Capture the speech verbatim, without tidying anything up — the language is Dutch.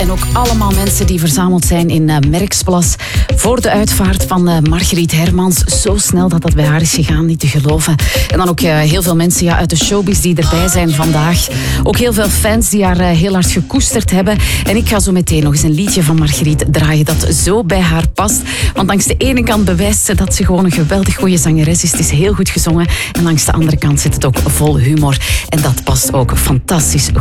En ook allemaal mensen die verzameld zijn in uh, Merksplas voor de uitvaart van uh, Margriet Hermans. Zo snel dat dat bij haar is gegaan, niet te geloven. En dan ook uh, heel veel mensen ja, uit de showbiz die erbij zijn vandaag. Ook heel veel fans die haar uh, heel hard gekoesterd hebben. En ik ga zo meteen nog eens een liedje van Margriet draaien dat zo bij haar past. Want langs de ene kant bewijst ze dat ze gewoon een geweldig goede zangeres is. Het is heel goed gezongen. En langs de andere kant zit het ook vol humor. En dat past ook fantastisch